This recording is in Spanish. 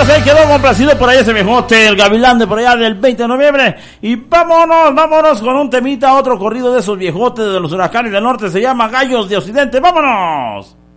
ahí quedó complacido por ahí ese viejote, el Gavilán de por allá del 20 de noviembre. Y vámonos con un temita, otro corrido de esos viejotes de los Huracanes del Norte, se llama Gallos de Occidente. ¡Vámonos!